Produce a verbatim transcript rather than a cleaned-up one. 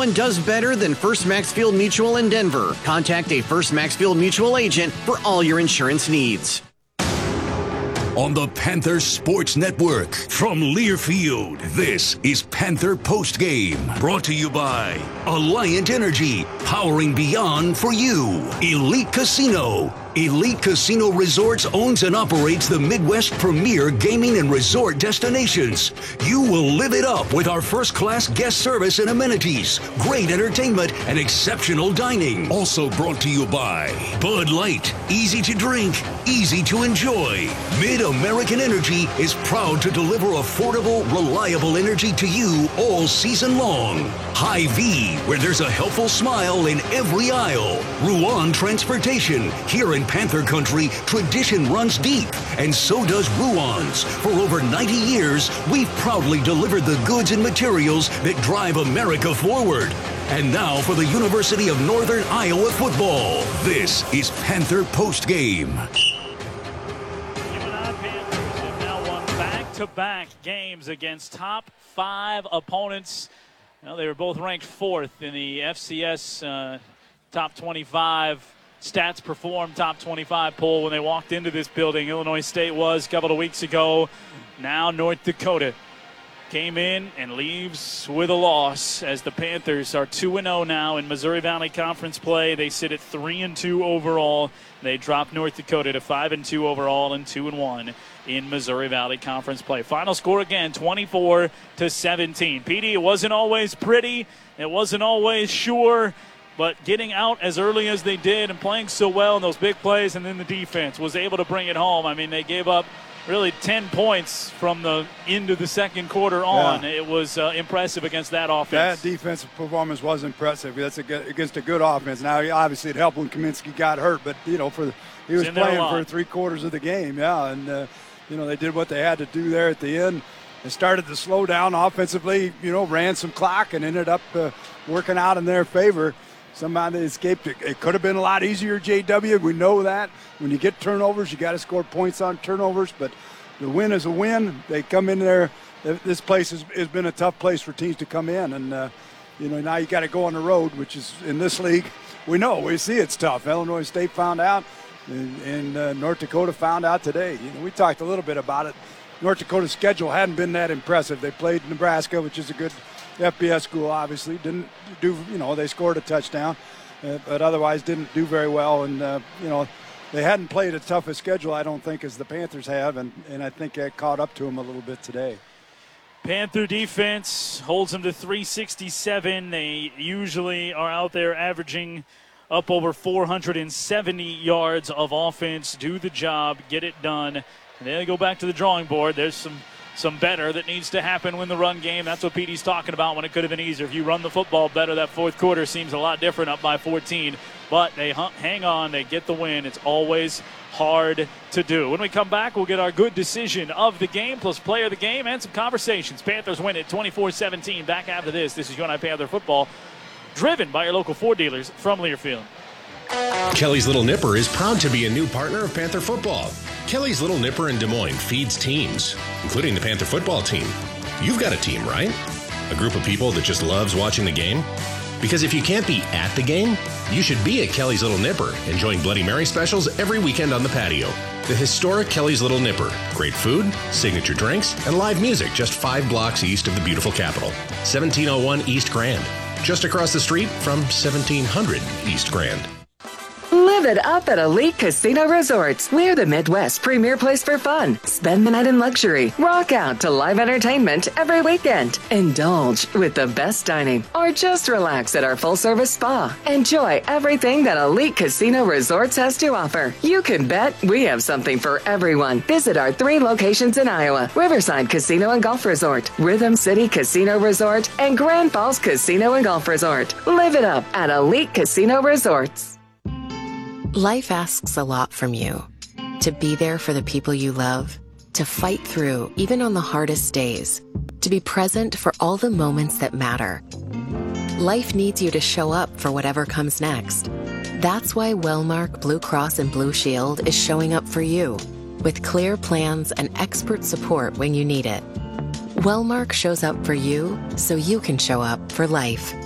one does better than First Maxfield Mutual in Denver. Contact a First Maxfield Mutual agent for all your insurance needs. On the Panther Sports Network from Learfield, this is Panther Postgame, brought to you by Alliant Energy, powering beyond for you. Elite Casino. Elite Casino Resorts owns and operates the Midwest premier gaming and resort destinations. You will live it up with our first-class guest service and amenities, great entertainment, and exceptional dining. Also brought to you by Bud Light. Easy to drink, easy to enjoy. Mid-American Energy is proud to deliver affordable, reliable energy to you all season long. Hy-Vee, where there's a helpful smile in every aisle. Ruan Transportation, here in Panther Country, tradition runs deep, and so does Ruan's. For over ninety years, we've proudly delivered the goods and materials that drive America forward. And now for the University of Northern Iowa football, this is Panther Postgame. UNI Panthers have now won back-to-back games against top five opponents. Well, they were both ranked fourth in the F C S uh, top twenty-five stats perform top twenty-five poll when they walked into this building. Illinois State was a couple of weeks ago. Now North Dakota came in and leaves with a loss as the Panthers are two and oh now in Missouri Valley Conference play. They sit at three and two overall. They drop North Dakota to five and two overall and two and one in Missouri Valley Conference play. Final score again, twenty-four to seventeen. P D, it wasn't always pretty. It wasn't always sure. But getting out as early as they did and playing so well in those big plays, and then the defense was able to bring it home. I mean, they gave up really ten points from the end of the second quarter on. Yeah. It was uh, impressive against that offense. That defensive performance was impressive. That's a good, against a good offense. Now, obviously, it helped when Kaminsky got hurt, but, you know, for he was playing for three quarters of the game. Yeah, and, uh, you know, they did what they had to do there at the end. They started to slow down offensively, you know, ran some clock and ended up uh, working out in their favor. Somebody escaped it. It could have been a lot easier, J W. We know that. When you get turnovers, you got to score points on turnovers. But the win is a win. They come in there. This place has, has been a tough place for teams to come in. And, uh, you know, now you got to go on the road, which is in this league. We know. We see it's tough. Illinois State found out, and, and uh, North Dakota found out today. You know, we talked a little bit about it. North Dakota's schedule hadn't been that impressive. They played Nebraska, which is a good F B S school, obviously. Didn't do, you know, they scored a touchdown, uh, but otherwise didn't do very well. And, uh, you know, they hadn't played a tougher schedule, I don't think, as the Panthers have, and, and I think that caught up to them a little bit today. Panther defense holds them to three sixty-seven. They usually are out there averaging up over four hundred seventy yards of offense, do the job, get it done. And then they go back to the drawing board. There's some Some better that needs to happen when the run game. That's what P D's talking about when it could have been easier. If you run the football better, that fourth quarter seems a lot different up by fourteen. But they hang on. They get the win. It's always hard to do. When we come back, we'll get our good decision of the game, plus player of the game, and some conversations. Panthers win it twenty-four seventeen. Back after this. This is UNI Panther football, driven by your local Ford dealers from Learfield. Kelly's Little Nipper is proud to be a new partner of Panther football. Kelly's Little Nipper in Des Moines feeds teams, including the Panther football team. You've got a team, right? A group of people that just loves watching the game? Because if you can't be at the game, you should be at Kelly's Little Nipper, enjoying Bloody Mary specials every weekend on the patio. The historic Kelly's Little Nipper. Great food, signature drinks, and live music just five blocks east of the beautiful capital. seventeen oh one East Grand. Just across the street from seventeen hundred East Grand. Live it up at Elite Casino Resorts. We're the Midwest's premier place for fun. Spend the night in luxury. Rock out to live entertainment every weekend. Indulge with the best dining. Or just relax at our full-service spa. Enjoy everything that Elite Casino Resorts has to offer. You can bet we have something for everyone. Visit our three locations in Iowa. Riverside Casino and Golf Resort, Rhythm City Casino Resort, and Grand Falls Casino and Golf Resort. Live it up at Elite Casino Resorts. Life asks a lot from you. To be there for the people you love, to fight through even on the hardest days, to be present for all the moments that matter. Life needs you to show up for whatever comes next. That's why Wellmark Blue Cross and Blue Shield is showing up for you, with clear plans and expert support when you need it. Wellmark shows up for you so you can show up for life.